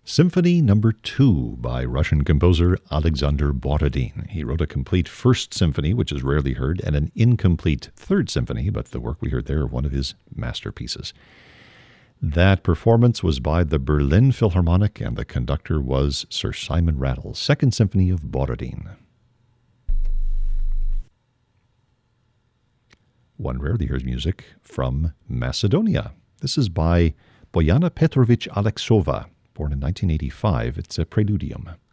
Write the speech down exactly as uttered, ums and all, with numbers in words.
Symphony Number Two by Russian composer Alexander Borodin. He wrote a complete first symphony, which is rarely heard, and an incomplete third symphony, but the work we heard there, one of his masterpieces. That performance was by the Berlin Philharmonic, and the conductor was Sir Simon Rattle, Second Symphony of Borodin. One rarely hears music from Macedonia. This is by Bojana Petrovich Alexova, born in nineteen eighty-five. It's a preludium.